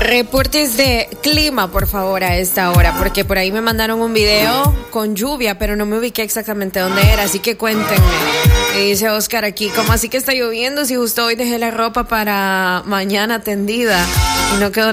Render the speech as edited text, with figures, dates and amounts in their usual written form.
Reportes de clima, por favor, a esta hora, porque por ahí me mandaron un video con lluvia, pero no me ubiqué exactamente dónde era, así que cuéntenme. Y dice Oscar aquí, ¿cómo así que está lloviendo si justo hoy dejé la ropa para mañana tendida y no quedó